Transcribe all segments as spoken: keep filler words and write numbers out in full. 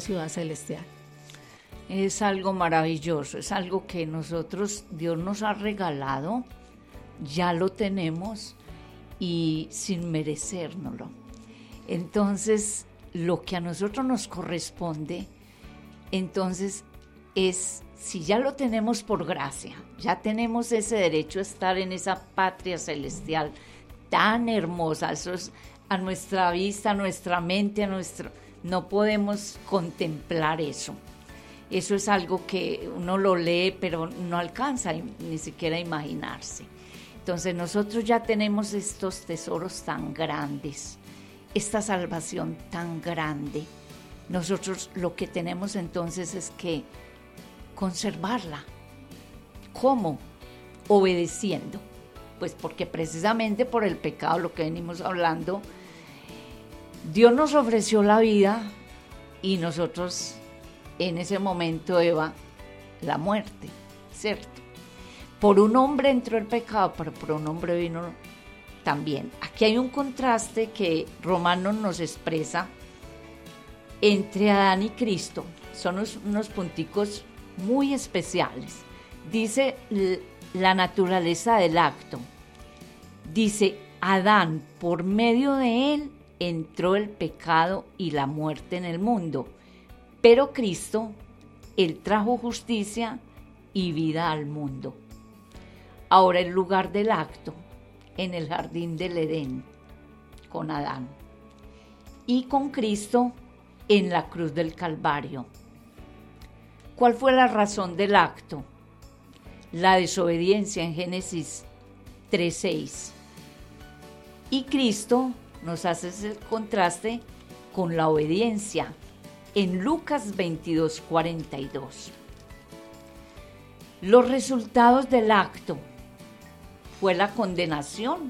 ciudad celestial. Es algo maravilloso, es algo que nosotros, Dios nos ha regalado, ya lo tenemos y sin merecérnoslo. Entonces, lo que a nosotros nos corresponde, entonces, es, si ya lo tenemos por gracia, ya tenemos ese derecho a estar en esa patria celestial tan hermosa, eso es a nuestra vista, a nuestra mente, a nuestro, no podemos contemplar eso. Eso es algo que uno lo lee, pero no alcanza ni siquiera a imaginarse. Entonces nosotros ya tenemos estos tesoros tan grandes, esta salvación tan grande. Nosotros lo que tenemos entonces es que conservarla. ¿Cómo? Obedeciendo. Pues porque precisamente por el pecado, lo que venimos hablando, Dios nos ofreció la vida y nosotros en ese momento, Eva, la muerte, ¿cierto? Por un hombre entró el pecado, pero por un hombre vino también. Aquí hay un contraste que Romanos nos expresa entre Adán y Cristo. Son unos, unos punticos muy especiales. Dice la naturaleza del acto. Dice, Adán, por medio de él entró el pecado y la muerte en el mundo. Pero Cristo, él trajo justicia y vida al mundo. Ahora el lugar del acto, en el jardín del Edén, con Adán. Y con Cristo, en la cruz del Calvario. ¿Cuál fue la razón del acto? La desobediencia en Génesis tres seis. Y Cristo nos hace ese contraste con la obediencia en Lucas veintidós cuarenta y dos. Los resultados del acto fue la condenación.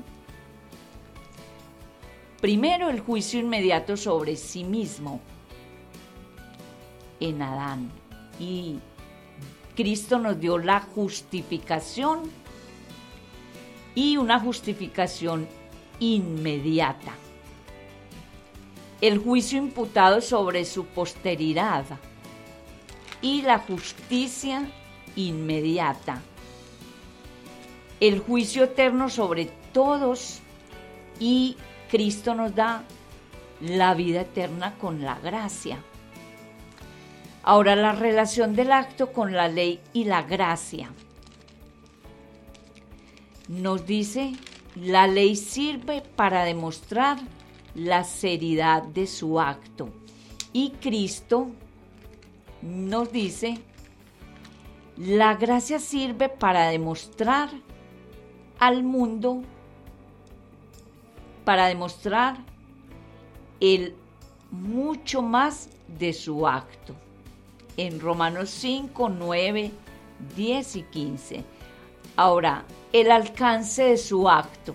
Primero, el juicio inmediato sobre sí mismo en Adán. Y Cristo nos dio la justificación y una justificación inmediata. El juicio imputado sobre su posteridad y la justicia inmediata. El juicio eterno sobre todos y Cristo nos da la vida eterna con la gracia. Ahora, la relación del acto con la ley y la gracia. Nos dice, la ley sirve para demostrar la seriedad de su acto. Y Cristo nos dice, la gracia sirve para demostrar al mundo, para demostrar el mucho más de su acto. En Romanos cinco, nueve, diez y quince. Ahora, el alcance de su acto.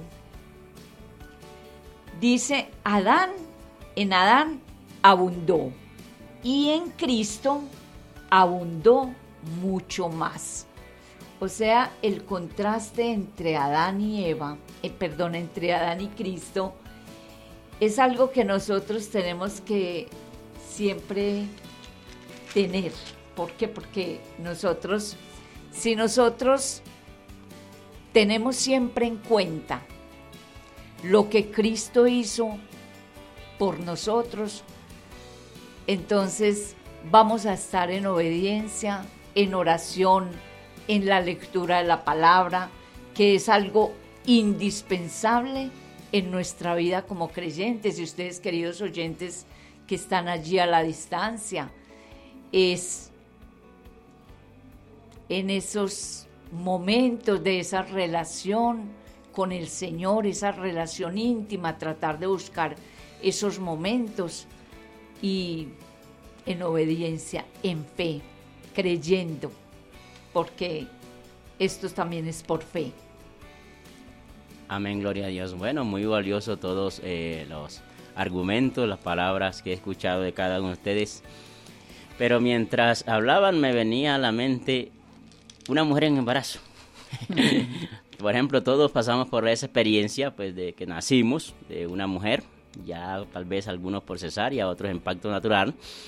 Dice, Adán, en Adán abundó y en Cristo abundó mucho más. O sea, el contraste entre Adán y Eva, eh, perdón, entre Adán y Cristo, es algo que nosotros tenemos que siempre tener. ¿Por qué? Porque nosotros, si nosotros tenemos siempre en cuenta lo que Cristo hizo por nosotros, entonces vamos a estar en obediencia, en oración, en la lectura de la palabra, que es algo indispensable en nuestra vida como creyentes. Y ustedes, queridos oyentes que están allí a la distancia, es en esos momentos de esa relación con el Señor, esa relación íntima, tratar de buscar esos momentos y en obediencia, en fe, creyendo, porque esto también es por fe. Amén, gloria a Dios. Bueno, muy valioso todos eh, los argumentos, las palabras que he escuchado de cada uno de ustedes. Pero mientras hablaban me venía a la mente una mujer en embarazo. Por ejemplo, todos pasamos por esa experiencia pues de que nacimos de una mujer, ya tal vez algunos por cesárea, otros en parto natural,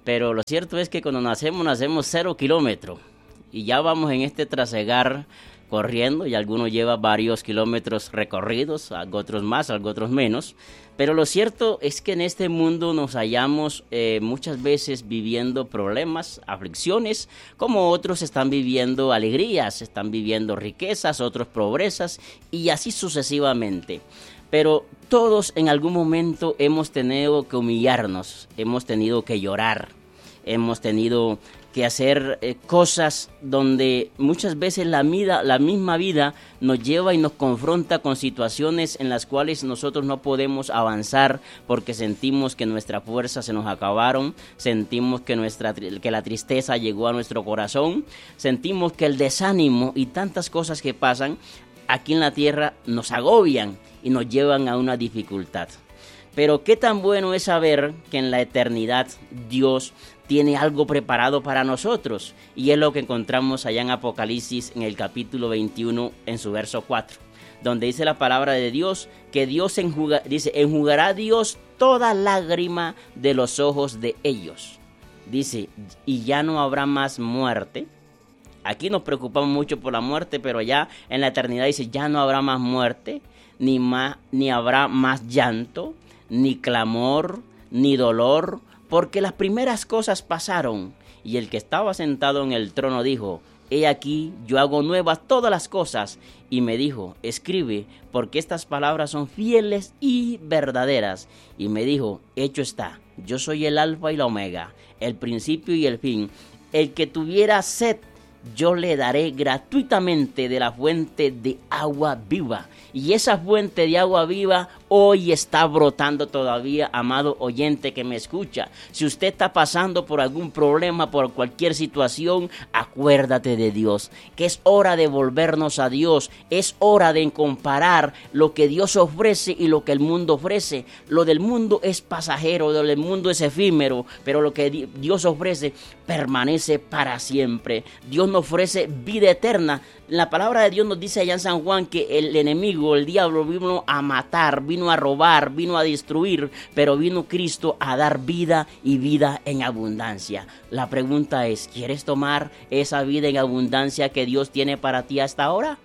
pero lo cierto es que cuando nacemos, nacemos cero kilómetros y ya vamos en este trasegar corriendo y algunos llevan varios kilómetros recorridos, algo otros más, algo otros menos, pero lo cierto es que en este mundo nos hallamos eh, muchas veces viviendo problemas, aflicciones, como otros están viviendo alegrías, están viviendo riquezas, otros pobrezas y así sucesivamente. Pero todos en algún momento hemos tenido que humillarnos, hemos tenido que llorar, hemos tenido que hacer eh, cosas donde muchas veces la vida, la misma vida nos lleva y nos confronta con situaciones en las cuales nosotros no podemos avanzar porque sentimos que nuestras fuerzas se nos acabaron, sentimos que, nuestra, que la tristeza llegó a nuestro corazón, sentimos que el desánimo y tantas cosas que pasan aquí en la tierra nos agobian y nos llevan a una dificultad. Pero qué tan bueno es saber que en la eternidad Dios tiene algo preparado para nosotros, y es lo que encontramos allá en Apocalipsis en el capítulo veintiuno en su verso cuatro, donde dice la palabra de Dios que Dios enjuga, dice, enjugará Dios toda lágrima de los ojos de ellos. Dice, y ya no habrá más muerte. Aquí nos preocupamos mucho por la muerte, pero ya en la eternidad dice, ya no habrá más muerte, ni, más, ni habrá más llanto, ni clamor, ni dolor, porque las primeras cosas pasaron. Y el que estaba sentado en el trono dijo, he aquí, yo hago nuevas todas las cosas. Y me dijo, escribe, porque estas palabras son fieles y verdaderas. Y me dijo, hecho está, yo soy el alfa y la omega, el principio y el fin. El que tuviera sed, yo le daré gratuitamente de la fuente de agua viva. Y esa fuente de agua viva hoy está brotando todavía, amado oyente que me escucha. Si usted está pasando por algún problema, por cualquier situación, acuérdate de Dios, que es hora de volvernos a Dios. Es hora de comparar lo que Dios ofrece y lo que el mundo ofrece. Lo del mundo es pasajero, lo del mundo es efímero, pero lo que Dios ofrece permanece para siempre. Dios nos ofrece vida eterna. La palabra de Dios nos dice allá en San Juan que el enemigo, el diablo, vino a matar, vino a robar, vino a destruir, pero vino Cristo a dar vida y vida en abundancia. La pregunta es, ¿quieres tomar esa vida en abundancia que Dios tiene para ti hasta ahora?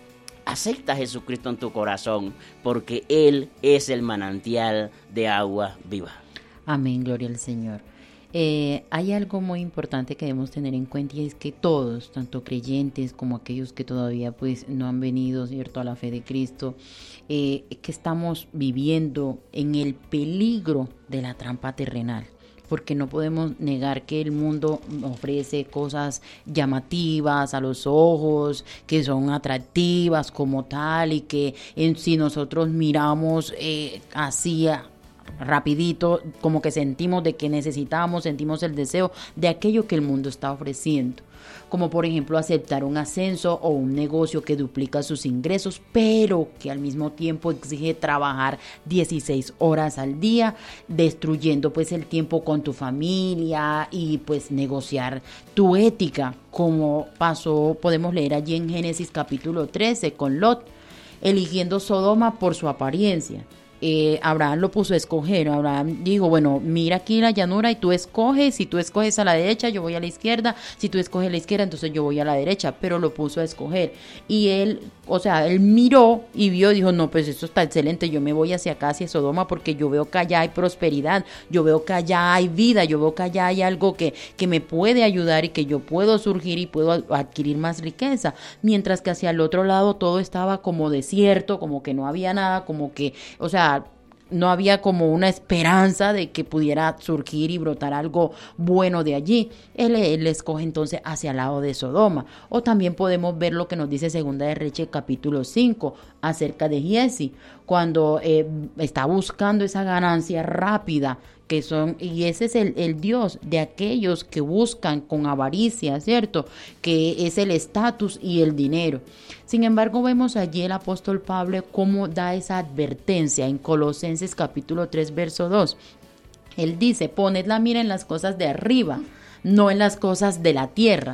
Acepta a Jesucristo en tu corazón, porque Él es el manantial de agua viva. Amén, gloria al Señor. Eh, hay algo muy importante que debemos tener en cuenta, y es que todos, tanto creyentes como aquellos que todavía pues no han venido, ¿cierto?, a la fe de Cristo, eh, que estamos viviendo en el peligro de la trampa terrenal. Porque no podemos negar que el mundo ofrece cosas llamativas a los ojos, que son atractivas como tal, y que en, si nosotros miramos eh, así a, rapidito, como que sentimos de que necesitamos, sentimos el deseo de aquello que el mundo está ofreciendo, como por ejemplo aceptar un ascenso o un negocio que duplica sus ingresos, pero que al mismo tiempo exige trabajar dieciséis horas al día, destruyendo pues el tiempo con tu familia y pues negociar tu ética, como pasó, podemos leer allí en Génesis capítulo trece con Lot, eligiendo Sodoma por su apariencia. Eh, Abraham lo puso a escoger. Abraham dijo, bueno, mira aquí la llanura y tú escoges, si tú escoges a la derecha yo voy a la izquierda, si tú escoges a la izquierda entonces yo voy a la derecha, pero lo puso a escoger, y él, o sea, él miró y vio, dijo, no, pues esto está excelente, yo me voy hacia acá, hacia Sodoma, porque yo veo que allá hay prosperidad, yo veo que allá hay vida, yo veo que allá hay algo que, que me puede ayudar y que yo puedo surgir y puedo adquirir más riqueza, mientras que hacia el otro lado todo estaba como desierto, como que no había nada, como que, o sea, no había como una esperanza de que pudiera surgir y brotar algo bueno de allí. Él, él escoge entonces hacia el lado de Sodoma. O también podemos ver lo que nos dice Segunda de Reyes capítulo cinco acerca de Giezi, cuando eh, está buscando esa ganancia rápida, que son, y ese es el, el Dios de aquellos que buscan con avaricia, ¿cierto?, que es el estatus y el dinero. Sin embargo, vemos allí el apóstol Pablo cómo da esa advertencia en Colosenses capítulo tres, verso dos. Él dice, poned la mira en las cosas de arriba, no en las cosas de la tierra.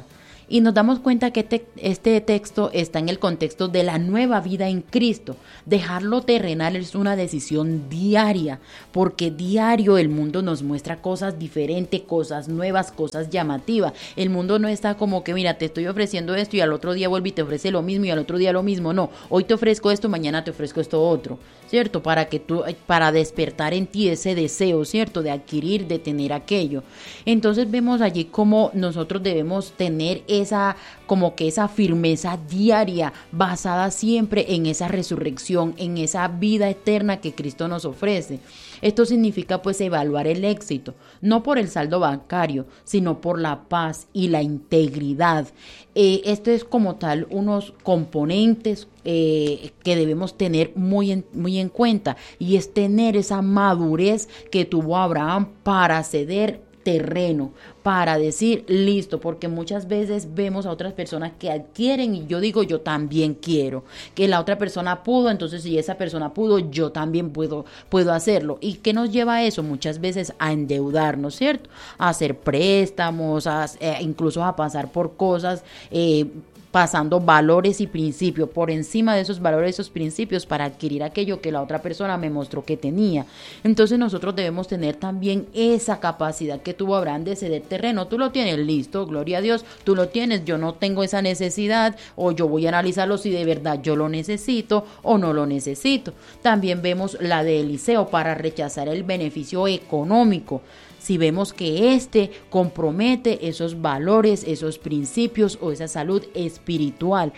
Y nos damos cuenta que te, este texto está en el contexto de la nueva vida en Cristo. Dejar lo terrenal es una decisión diaria, porque diario el mundo nos muestra cosas diferentes, cosas nuevas, cosas llamativas. El mundo no está como que, mira, te estoy ofreciendo esto y al otro día vuelve y te ofrece lo mismo y al otro día lo mismo. No, hoy te ofrezco esto, mañana te ofrezco esto otro, ¿cierto? Para que tú, para despertar en ti ese deseo, ¿cierto? De adquirir, de tener aquello. Entonces vemos allí cómo nosotros debemos tener esa, como que esa firmeza diaria basada siempre en esa resurrección, en esa vida eterna que Cristo nos ofrece. Esto significa pues evaluar el éxito, no por el saldo bancario, sino por la paz y la integridad. Eh, esto es como tal unos componentes eh, que debemos tener muy en, muy en cuenta, y es tener esa madurez que tuvo Abraham para ceder terreno, para decir listo, porque muchas veces vemos a otras personas que adquieren y yo digo yo también quiero, que la otra persona pudo, entonces si esa persona pudo, yo también puedo, puedo hacerlo. ¿Y qué nos lleva a eso? Muchas veces a endeudarnos, ¿cierto? A hacer préstamos, a, eh, incluso a pasar por cosas, eh, pasando valores y principios por encima de esos valores, esos principios, para adquirir aquello que la otra persona me mostró que tenía. Entonces nosotros debemos tener también esa capacidad que tuvo Abraham de ceder terreno. Tú lo tienes, listo, gloria a Dios, tú lo tienes, yo no tengo esa necesidad, o yo voy a analizarlo si de verdad yo lo necesito o no lo necesito. También vemos la de Eliseo para rechazar el beneficio económico. Si vemos que éste compromete esos valores, esos principios o esa salud espiritual.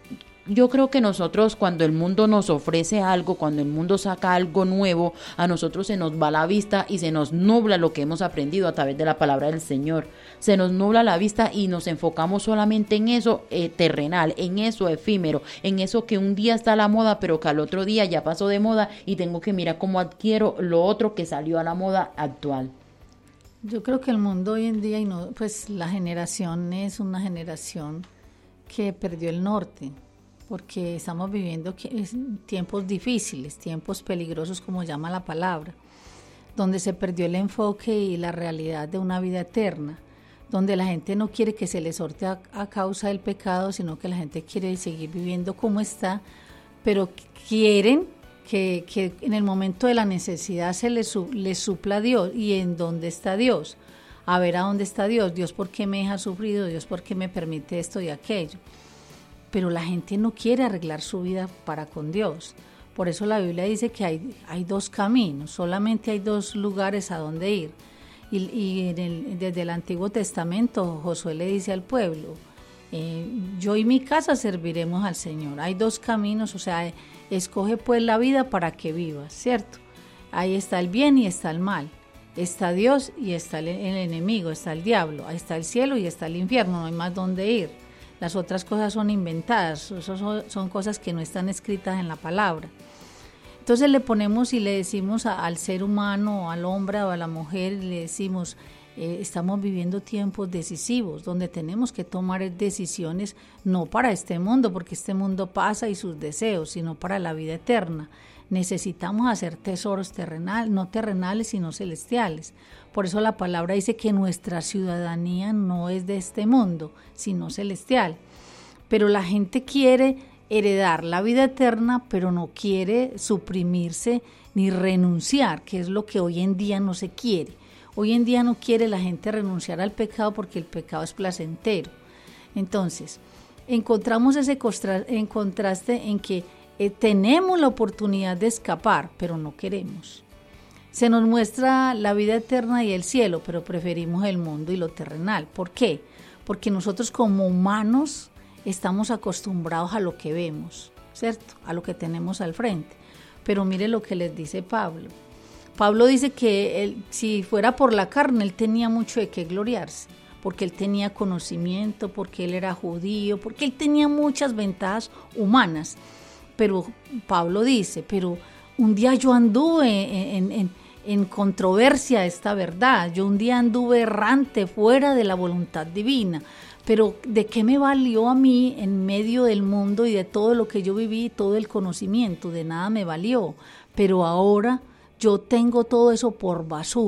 Yo creo que nosotros, cuando el mundo nos ofrece algo, cuando el mundo saca algo nuevo, a nosotros se nos va la vista y se nos nubla lo que hemos aprendido a través de la palabra del Señor. Se nos nubla la vista y nos enfocamos solamente en eso eh, terrenal, en eso efímero, en eso que un día está a la moda, pero que al otro día ya pasó de moda y tengo que mirar cómo adquiero lo otro que salió a la moda actual. Yo creo que el mundo hoy en día, y no, pues la generación es una generación que perdió el norte, porque estamos viviendo tiempos difíciles, tiempos peligrosos, como llama la palabra, donde se perdió el enfoque y la realidad de una vida eterna, donde la gente no quiere que se le sorte a, a causa del pecado, sino que la gente quiere seguir viviendo como está, pero quieren Que, que en el momento de la necesidad se les, les supla a Dios. ¿Y en dónde está Dios? A ver a dónde está Dios. Dios, ¿por qué me deja sufrido? Dios, ¿por qué me permite esto y aquello? Pero la gente no quiere arreglar su vida para con Dios. Por eso la Biblia dice que hay, hay dos caminos, solamente hay dos lugares a donde ir. Y, y en el, desde el Antiguo Testamento Josué le dice al pueblo, eh, yo y mi casa serviremos al Señor. Hay dos caminos, o sea, escoge pues la vida para que vivas, ¿cierto? Ahí está el bien y está el mal, está Dios y está el, el enemigo, está el diablo, ahí está el cielo y está el infierno, no hay más donde ir. Las otras cosas son inventadas, eso son, son cosas que no están escritas en la palabra. Entonces le ponemos y le decimos a, al ser humano, al hombre o a la mujer, le decimos, eh, estamos viviendo tiempos decisivos, donde tenemos que tomar decisiones no para este mundo, porque este mundo pasa y sus deseos, sino para la vida eterna. Necesitamos hacer tesoros terrenales, no terrenales, sino celestiales. Por eso la palabra dice que nuestra ciudadanía no es de este mundo, sino celestial. Pero la gente quiere heredar la vida eterna, pero no quiere suprimirse ni renunciar, que es lo que hoy en día no se quiere. Hoy en día no quiere la gente renunciar al pecado porque el pecado es placentero. Entonces, encontramos ese en contraste en que eh, tenemos la oportunidad de escapar, pero no queremos. Se nos muestra la vida eterna y el cielo, pero preferimos el mundo y lo terrenal. ¿Por qué? Porque nosotros como humanos estamos acostumbrados a lo que vemos, ¿cierto? A lo que tenemos al frente. Pero mire lo que les dice Pablo. Pablo dice que él, si fuera por la carne, él tenía mucho de qué gloriarse, porque él tenía conocimiento, porque él era judío, porque él tenía muchas ventajas humanas. Pero Pablo dice, pero un día yo anduve en, en, en controversia de esta verdad, yo un día anduve errante fuera de la voluntad divina, pero ¿de qué me valió a mí en medio del mundo y de todo lo que yo viví, todo el conocimiento? De nada me valió, pero ahora yo tengo todo eso por basura.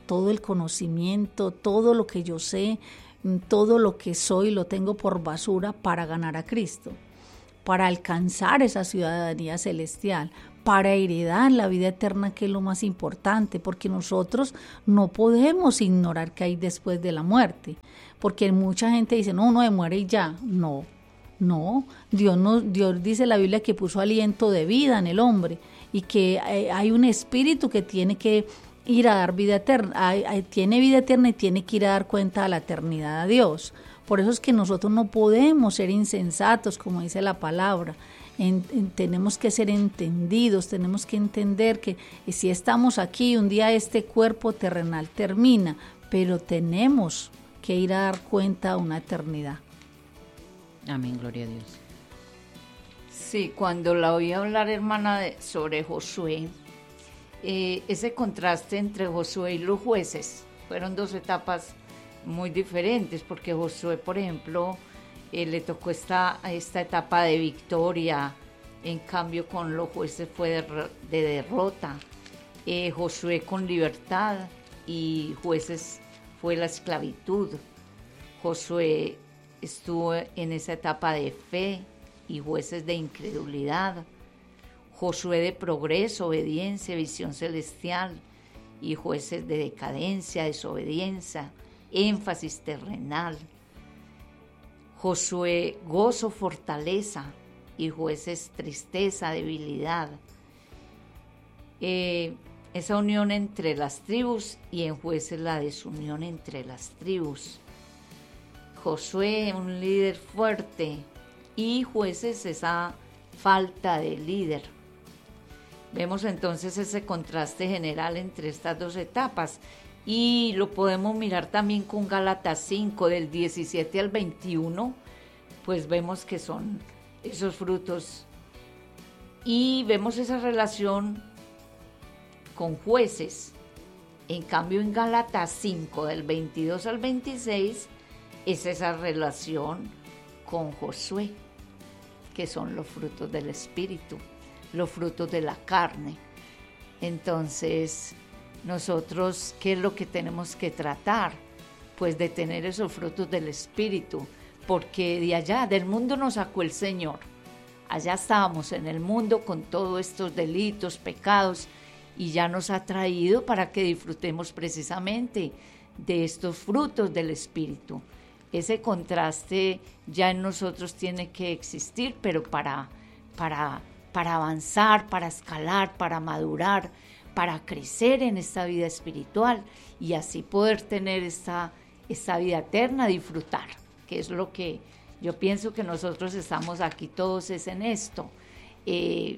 todo el conocimiento, todo lo que yo sé, todo lo que soy lo tengo por basura para ganar a Cristo, para alcanzar esa ciudadanía celestial, para heredar la vida eterna, que es lo más importante, porque nosotros no podemos ignorar qué hay después de la muerte, porque mucha gente dice, no, uno se muere y ya. No, no, Dios, no, Dios dice en la Biblia que puso aliento de vida en el hombre y que hay un espíritu que tiene que ir a dar vida eterna, hay, hay, tiene vida eterna y tiene que ir a dar cuenta a la eternidad a Dios. Por eso es que nosotros no podemos ser insensatos, como dice la palabra. En, en, tenemos que ser entendidos, tenemos que entender que si estamos aquí, un día este cuerpo terrenal termina, pero tenemos que ir a dar cuenta a una eternidad. Amén, gloria a Dios. Sí, cuando la oí hablar, hermana, de, sobre Josué, eh, ese contraste entre Josué y los jueces, fueron dos etapas muy diferentes, porque Josué, por ejemplo, eh, le tocó esta, esta etapa de victoria, en cambio con los jueces fue de, de derrota. Eh, Josué con libertad y jueces fue la esclavitud. Josué estuvo en esa etapa de fe y jueces de incredulidad. Josué de progreso, obediencia, visión celestial, y jueces de decadencia, desobediencia, énfasis terrenal. Josué, gozo, fortaleza, y jueces, tristeza, debilidad. Eh, esa unión entre las tribus, y en jueces la desunión entre las tribus. Josué, un líder fuerte, y jueces, esa falta de líder. Vemos entonces ese contraste general entre estas dos etapas, y lo podemos mirar también con Gálatas cinco, del diecisiete al veintiuno, pues vemos que son esos frutos, y vemos esa relación con jueces. En cambio, en Gálatas cinco, del veintidós al veintiséis, es esa relación con Josué, que son los frutos del Espíritu, los frutos de la carne. Entonces, nosotros, ¿qué es lo que tenemos que tratar? Pues de tener esos frutos del Espíritu, porque de allá, del mundo nos sacó el Señor. Allá estábamos en el mundo con todos estos delitos, pecados, y ya nos ha traído para que disfrutemos precisamente de estos frutos del Espíritu. Ese contraste ya en nosotros tiene que existir, pero para, para, para avanzar, para escalar, para madurar, para crecer en esta vida espiritual y así poder tener esta, esta vida eterna, disfrutar, que es lo que yo pienso que nosotros estamos aquí todos es en esto. Eh,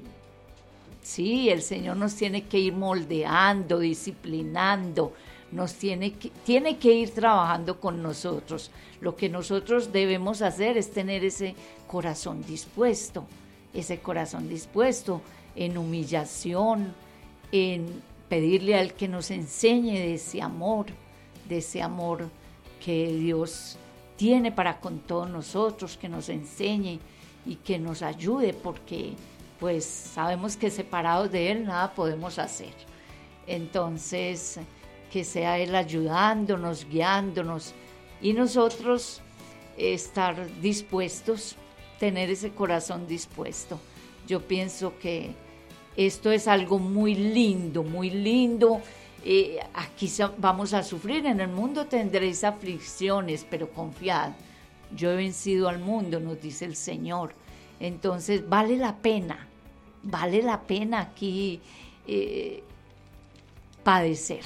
sí, el Señor nos tiene que ir moldeando, disciplinando, nos tiene que, tiene que ir trabajando con nosotros. Lo que nosotros debemos hacer es tener ese corazón dispuesto, ese corazón dispuesto en humillación, en pedirle a Él que nos enseñe de ese amor, de ese amor que Dios tiene para con todos nosotros, que nos enseñe y que nos ayude, porque pues sabemos que separados de Él nada podemos hacer. Entonces, que sea Él ayudándonos, guiándonos, y nosotros estar dispuestos, tener ese corazón dispuesto. Yo pienso que esto es algo muy lindo, muy lindo. Eh, aquí vamos a sufrir, en el mundo tendréis aflicciones, pero confiad, yo he vencido al mundo, nos dice el Señor. Entonces vale la pena, vale la pena aquí eh, padecer.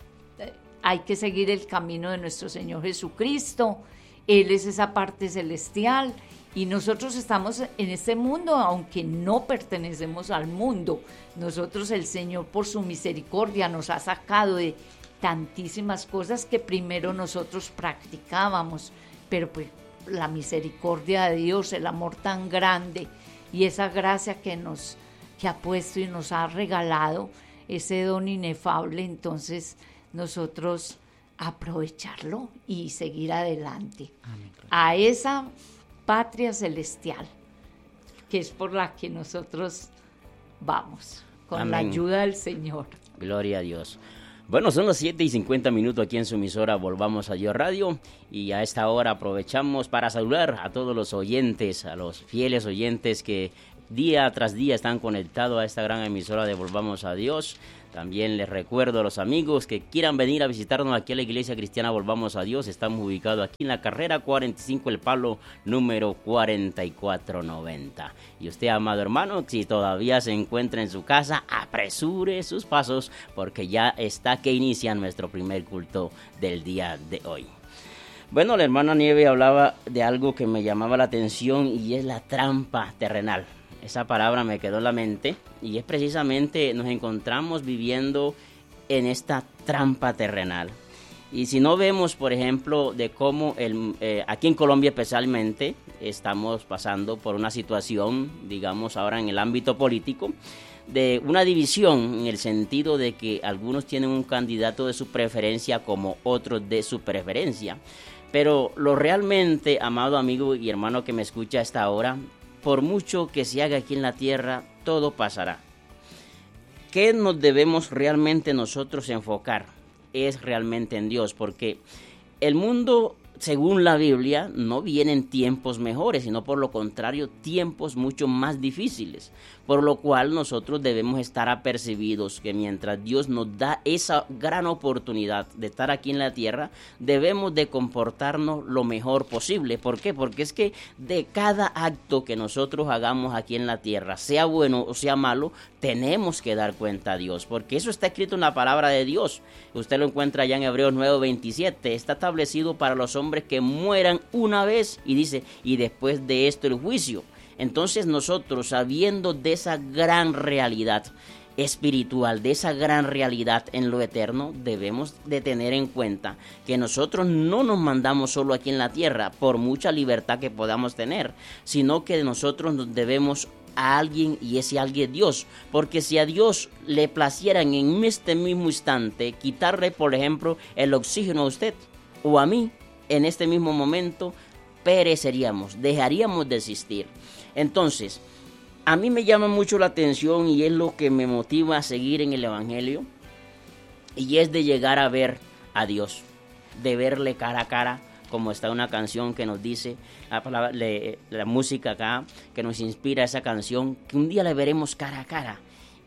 Hay que seguir el camino de nuestro Señor Jesucristo. Él es esa parte celestial y nosotros estamos en este mundo, aunque no pertenecemos al mundo. Nosotros, el Señor, por su misericordia, nos ha sacado de tantísimas cosas que primero nosotros practicábamos, pero pues la misericordia de Dios, el amor tan grande y esa gracia que nos que ha puesto y nos ha regalado, ese don inefable, entonces nosotros aprovecharlo y seguir adelante. Amén. A esa patria celestial, que es por la que nosotros vamos, con Amén. La ayuda del Señor. Gloria a Dios. Bueno, son las siete y cincuenta minutos aquí en su emisora Volvamos a Dios Radio, y a esta hora aprovechamos para saludar a todos los oyentes, a los fieles oyentes que día tras día están conectados a esta gran emisora de Volvamos a Dios. También les recuerdo a los amigos que quieran venir a visitarnos aquí a la Iglesia Cristiana Volvamos a Dios. Estamos ubicados aquí en la carrera cuarenta y cinco El Palo, número cuarenta y cuatro noventa. Y usted, amado hermano, si todavía se encuentra en su casa, apresure sus pasos porque ya está que inicia nuestro primer culto del día de hoy. Bueno, la hermana Nieve hablaba de algo que me llamaba la atención y es la trampa terrenal. Esa palabra me quedó en la mente y es precisamente nos encontramos viviendo en esta trampa terrenal. Y si no vemos, por ejemplo, de cómo el, eh, aquí en Colombia especialmente estamos pasando por una situación, digamos ahora en el ámbito político, de una división en el sentido de que algunos tienen un candidato de su preferencia como otros de su preferencia. Pero lo realmente, amado amigo y hermano que me escucha a esta hora, por mucho que se haga aquí en la tierra, todo pasará. ¿Qué nos debemos realmente nosotros enfocar? Es realmente en Dios, porque el mundo, según la Biblia, no vienen tiempos mejores, sino por lo contrario, tiempos mucho más difíciles. Por lo cual nosotros debemos estar apercibidos que mientras Dios nos da esa gran oportunidad de estar aquí en la tierra, debemos de comportarnos lo mejor posible. ¿Por qué? Porque es que de cada acto que nosotros hagamos aquí en la tierra, sea bueno o sea malo, tenemos que dar cuenta a Dios, porque eso está escrito en la palabra de Dios. Usted lo encuentra allá en Hebreos nueve veintisiete, está establecido para los hombres que mueran una vez, y dice, y después de esto el juicio. Entonces nosotros, sabiendo de esa gran realidad espiritual, de esa gran realidad en lo eterno, debemos de tener en cuenta que nosotros no nos mandamos solo aquí en la tierra, por mucha libertad que podamos tener, sino que nosotros nos debemos a alguien, y ese alguien es Dios, porque si a Dios le placiera en este mismo instante quitarle, por ejemplo, el oxígeno a usted o a mí, en este mismo momento pereceríamos, dejaríamos de existir. Entonces, a mí me llama mucho la atención y es lo que me motiva a seguir en el Evangelio, y es de llegar a ver a Dios, de verle cara a cara, como está una canción que nos dice, la, palabra, le, la música acá, que nos inspira esa canción, que un día le veremos cara a cara.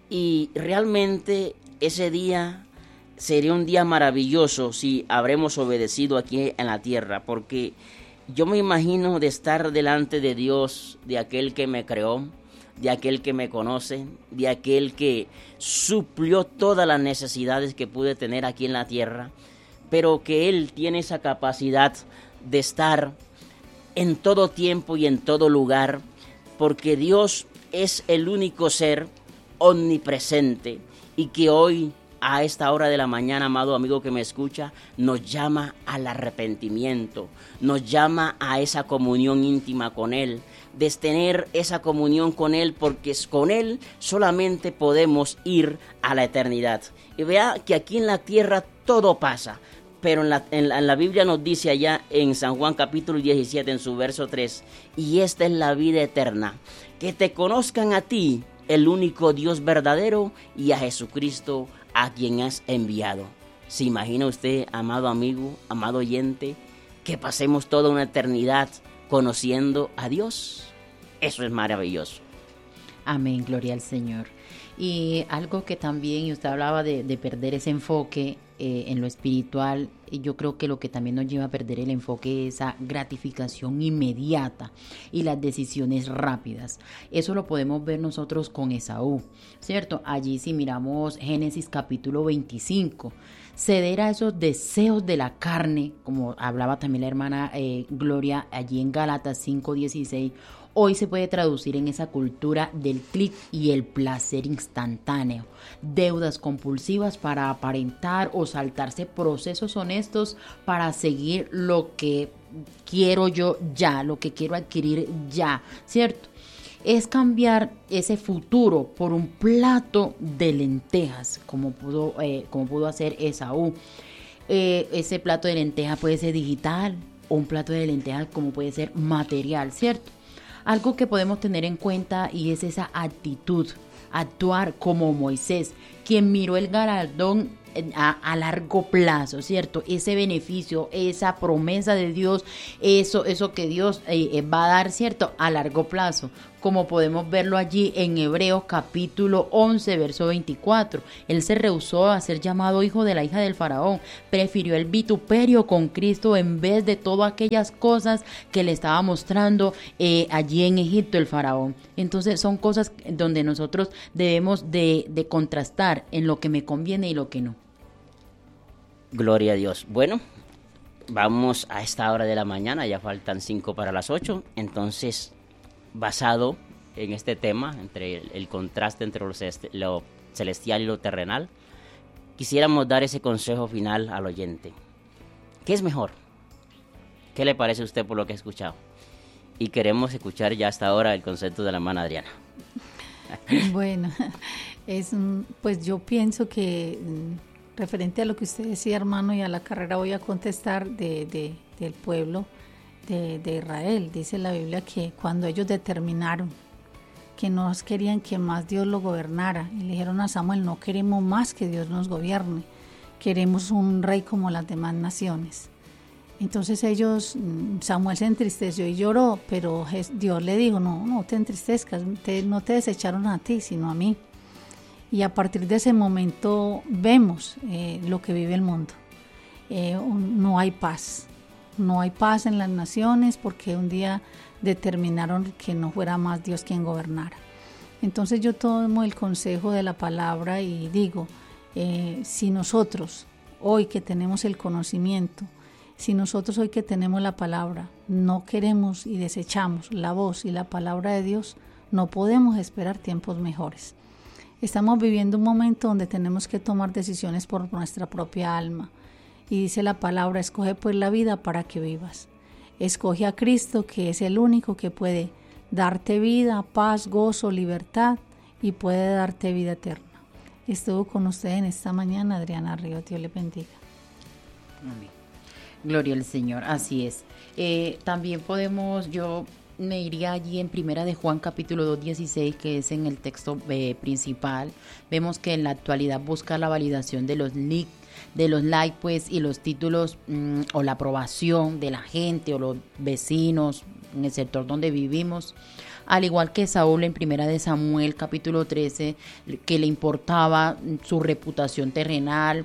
Y realmente ese día sería un día maravilloso si habremos obedecido aquí en la tierra, porque yo me imagino de estar delante de Dios, de aquel que me creó, de aquel que me conoce, de aquel que suplió todas las necesidades que pude tener aquí en la tierra, pero que Él tiene esa capacidad de estar en todo tiempo y en todo lugar, porque Dios es el único ser omnipresente y que hoy, a esta hora de la mañana, amado amigo que me escucha, nos llama al arrepentimiento, nos llama a esa comunión íntima con Él, de tener esa comunión con Él, porque con Él solamente podemos ir a la eternidad. Y vea que aquí en la tierra todo pasa, pero en la, en la, en la Biblia nos dice allá en San Juan capítulo diecisiete, en su verso tres, y esta es la vida eterna, que te conozcan a ti, el único Dios verdadero, y a Jesucristo, a quien has enviado. ¿Se imagina usted, amado amigo, amado oyente, que pasemos toda una eternidad conociendo a Dios? Eso es maravilloso. Amén, gloria al Señor. Y algo que también, y usted hablaba de, de perder ese enfoque eh, en lo espiritual, y yo creo que lo que también nos lleva a perder el enfoque es esa gratificación inmediata y las decisiones rápidas. Eso lo podemos ver nosotros con Esaú, ¿cierto? Allí si miramos Génesis capítulo veinticinco, ceder a esos deseos de la carne, como hablaba también la hermana eh, Gloria allí en Gálatas cinco dieciséis, hoy se puede traducir en esa cultura del clic y el placer instantáneo, deudas compulsivas para aparentar o saltarse procesos honestos para seguir lo que quiero yo ya, lo que quiero adquirir ya, ¿cierto? Es cambiar ese futuro por un plato de lentejas, como pudo, eh, como pudo hacer Esaú. Eh, ese plato de lentejas puede ser digital o un plato de lentejas como puede ser material, ¿cierto? Algo que podemos tener en cuenta y es esa actitud, actuar como Moisés, quien miró el galardón a, a largo plazo, ¿cierto? Ese beneficio, esa promesa de Dios, eso, eso que Dios eh, va a dar, ¿cierto? A largo plazo, como podemos verlo allí en Hebreos capítulo once, verso veinticuatro. Él se rehusó a ser llamado hijo de la hija del faraón, prefirió el vituperio con Cristo en vez de todas aquellas cosas que le estaba mostrando eh, allí en Egipto el faraón. Entonces son cosas donde nosotros debemos de, de contrastar en lo que me conviene y lo que no. Gloria a Dios. Bueno, vamos a esta hora de la mañana, ya faltan cinco para las ocho, entonces, basado en este tema, entre el, el contraste entre lo, celest- lo celestial y lo terrenal, quisiéramos dar ese consejo final al oyente. ¿Qué es mejor? ¿Qué le parece a usted por lo que ha escuchado? Y queremos escuchar ya hasta ahora el concepto de la hermana Adriana. Bueno, es pues yo pienso que referente a lo que usted decía, hermano, y a la carrera voy a contestar de, de, del pueblo de, de Israel. Dice la Biblia que cuando ellos determinaron que no querían que más Dios lo gobernara, y le dijeron a Samuel, no queremos más que Dios nos gobierne, queremos un rey como las demás naciones. Entonces ellos, Samuel se entristeció y lloró, pero Dios le dijo, no, no te entristezcas, te, no te desecharon a ti, sino a mí. Y a partir de ese momento vemos eh, lo que vive el mundo. Eh, no hay paz, no hay paz en las naciones porque un día determinaron que no fuera más Dios quien gobernara. Entonces yo tomo el consejo de la palabra y digo, eh, si nosotros hoy que tenemos el conocimiento, si nosotros hoy que tenemos la palabra no queremos y desechamos la voz y la palabra de Dios, no podemos esperar tiempos mejores. Estamos viviendo un momento donde tenemos que tomar decisiones por nuestra propia alma. Y dice la palabra, escoge pues la vida para que vivas. Escoge a Cristo, que es el único que puede darte vida, paz, gozo, libertad y puede darte vida eterna. Estuvo con usted en esta mañana Adriana Ríos. Dios le bendiga. Amén. Gloria al Señor, así es. Eh, también podemos, yo me iría allí en Primera de Juan capítulo dos, dieciséis, que es en el texto eh, principal. Vemos que en la actualidad busca la validación de los leaks, de los likes, pues, y los títulos mmm, o la aprobación de la gente o los vecinos en el sector donde vivimos. Al igual que Saúl en Primera de Samuel capítulo trece, que le importaba su reputación terrenal.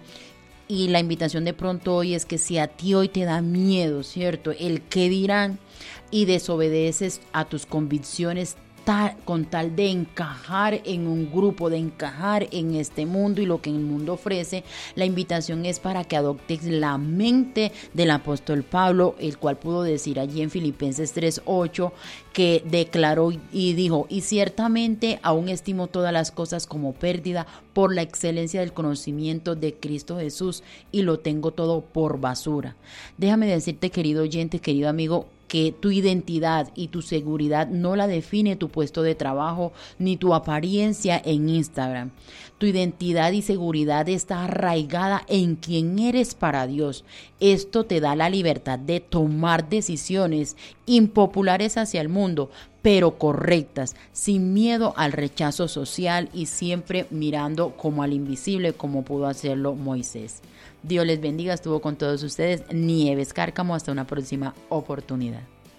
Y la invitación de pronto hoy es que si a ti hoy te da miedo, ¿cierto?, el qué dirán, y desobedeces a tus convicciones tal, con tal de encajar en un grupo, de encajar en este mundo y lo que el mundo ofrece, la invitación es para que adoptes la mente del apóstol Pablo, el cual pudo decir allí en Filipenses tres ocho, que declaró y dijo, y ciertamente aún estimo todas las cosas como pérdida por la excelencia del conocimiento de Cristo Jesús, y lo tengo todo por basura. Déjame decirte, querido oyente, querido amigo, que tu identidad y tu seguridad no la define tu puesto de trabajo ni tu apariencia en Instagram. Tu identidad y seguridad está arraigada en quien eres para Dios. Esto te da la libertad de tomar decisiones impopulares hacia el mundo, pero correctas, sin miedo al rechazo social y siempre mirando como al invisible, como pudo hacerlo Moisés. Dios les bendiga, estuvo con todos ustedes Nieves Cárcamo, hasta una próxima oportunidad.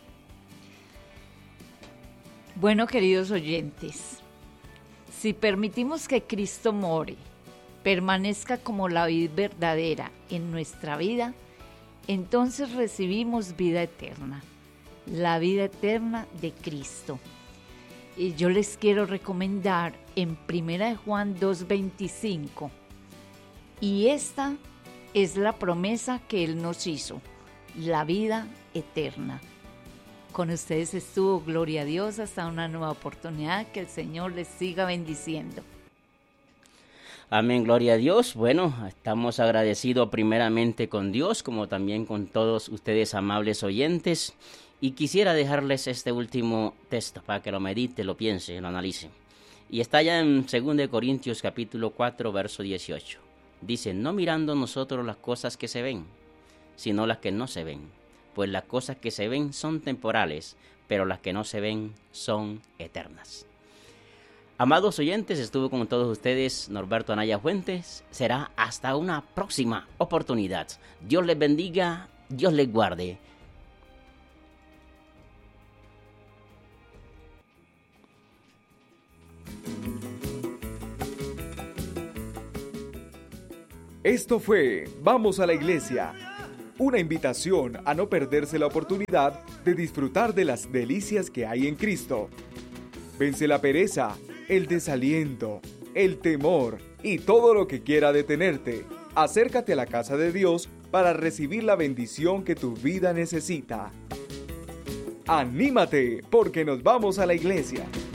Bueno, queridos oyentes, si permitimos que Cristo more, permanezca como la vid verdadera en nuestra vida, entonces recibimos vida eterna, la vida eterna de Cristo. Y yo les quiero recomendar en Primera de Juan dos veinticinco, y esta es la promesa que Él nos hizo, la vida eterna. Con ustedes estuvo, gloria a Dios, hasta una nueva oportunidad, que el Señor les siga bendiciendo. Amén, gloria a Dios. Bueno, estamos agradecidos primeramente con Dios, como también con todos ustedes, amables oyentes. Y quisiera dejarles este último texto para que lo medite, lo piense, lo analice. Y está ya en segunda de Corintios capítulo cuatro, verso dieciocho. Dice, no mirando nosotros las cosas que se ven, sino las que no se ven. Pues las cosas que se ven son temporales, pero las que no se ven son eternas. Amados oyentes, estuvo con todos ustedes Norberto Anaya Fuentes. Será hasta una próxima oportunidad. Dios les bendiga, Dios les guarde. Esto fue Vamos a la Iglesia, una invitación a no perderse la oportunidad de disfrutar de las delicias que hay en Cristo. Vence la pereza, el desaliento, el temor y todo lo que quiera detenerte. Acércate a la casa de Dios para recibir la bendición que tu vida necesita. ¡Anímate, porque nos vamos a la iglesia!